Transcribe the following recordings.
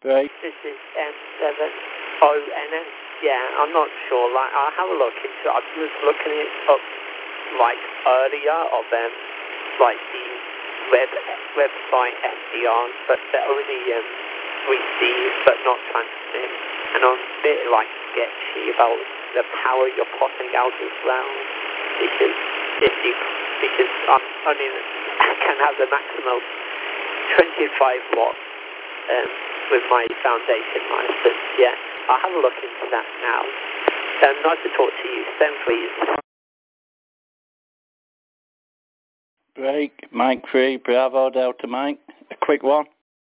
Right. This is M7ONN. Yeah, I'm not sure. Like, I'll have a look into it. I was looking it up, like, earlier of like, the website FDR, but they're only receive but not transmit. And I'm a bit, like, sketchy about the power you're putting out as well. Because I can have the maximum 25 watts with my foundation license. Yeah, I'll have a look into that now. Nice to talk to you. Send please. Break, Mike 3, Bravo Delta Mike. A quick one.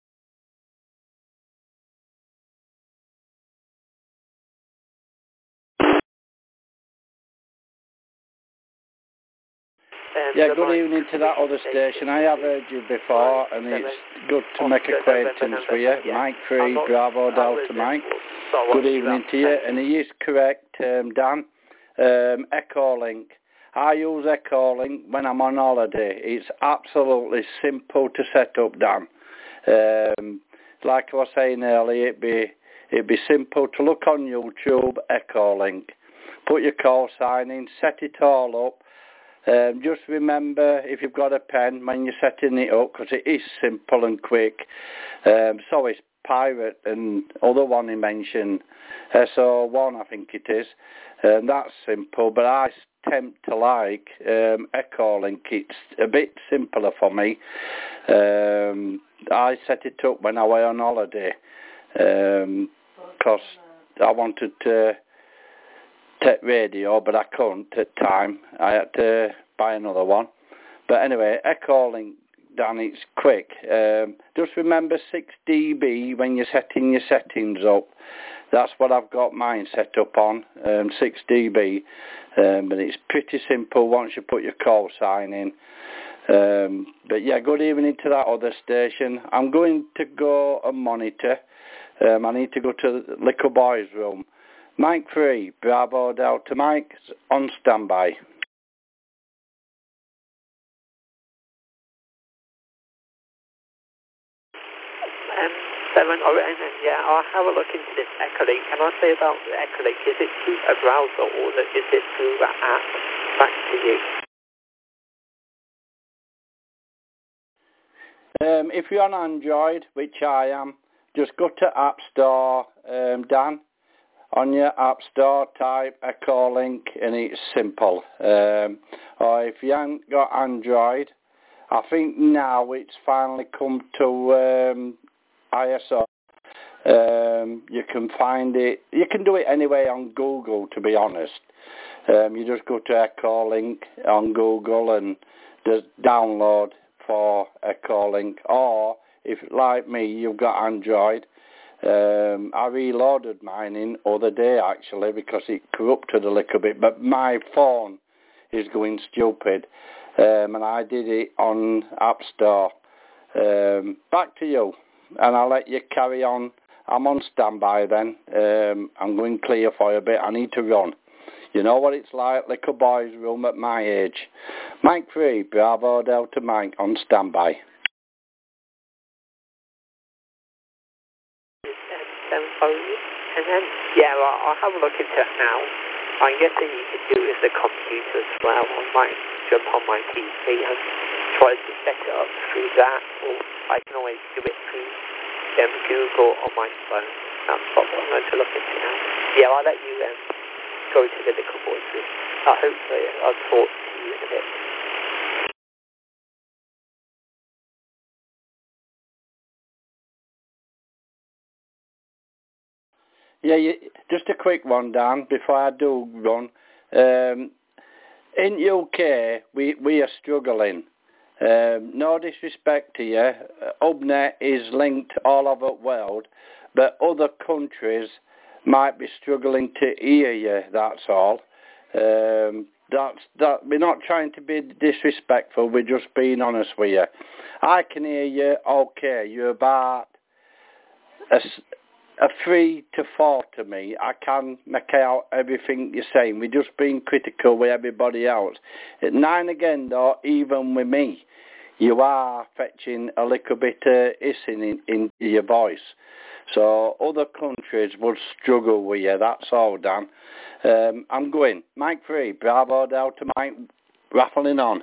Yeah, good evening to that other station. I have heard you before, and it's good to make acquaintance with you. Mike 3, Bravo Delta Mike. Good evening to you, and he is correct, Dan. Echolink. I use Echolink when I'm on holiday. It's absolutely simple to set up, Dan. Like I was saying earlier, it'd be simple to look on YouTube, Echolink. Put your call sign in, set it all up. Just remember, if you've got a pen when you're setting it up, because it is simple and quick. So is Pirate and other one he mentioned, SO1 I think it is. That's simple, but I tend to like Echolink. It's a bit simpler for me. I set it up when I was on holiday, because I wanted to take radio, but I couldn't at the time. I had to buy another one. But anyway, Echolink, Dan, it's quick. Just remember 6 dB when you're setting your settings up. That's what I've got mine set up on, 6 dB. But it's pretty simple once you put your call sign in. But yeah, good evening to that other station. I'm going to go and monitor. I need to go to the Little Boy's room. Mike 3, Bravo Delta Mike, on standby. Yeah, I'll have a look into this Echolink. Can I say about the Echolink, is it through a browser or is it through an app? Back to you. If you're on Android, which I am, just go to App Store, Dan. On your App Store, type Echolink, and it's simple. Or if you haven't got Android, I think now it's finally come to ISO. You can find it. You can do it anyway on Google, to be honest. You just go to Echolink on Google and just download for Echolink. Or if, like me, you've got Android. I reloaded mine in other day actually because it corrupted a little bit, but my phone is going stupid, and I did it on App Store. Back to you, and I'll let you carry on. I'm on standby then. I'm going clear for a bit. I need to run. You know what it's like, Little Boy's room at my age. Mike 3, Bravo Delta Mike, on standby. And then, yeah, I'll have a look into it now. I'm guessing you can do it with the computer as well. I might jump on my PC and try to set it up through that, or I can always do it through Google on my phone. That's what I'm going to look into now. Yeah, I'll let you go to the Little Boy's room. Hopefully I'll talk to you in a bit. Yeah, just a quick one, Dan, before I do run. In UK, we are struggling. No disrespect to you, Hubnet is linked all over the world, but other countries might be struggling to hear you, that's all. We're not trying to be disrespectful, we're just being honest with you. I can hear you, okay, you're about a 3 to 4 to me. I can make out everything you're saying. We're just being critical with everybody else. At 9 again, though, even with me, you are fetching a little bit hissing in your voice. So other countries would struggle with you, that's all, Dan. I'm going. Mike 3, Bravo Delta Mike, raffling on.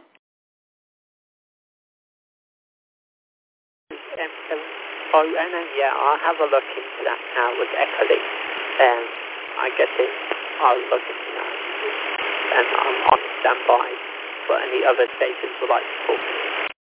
Yeah, I'll have a look into that now with Echolink. I guess I'll look into that. And I'm on standby for any other stations would like to talk to me.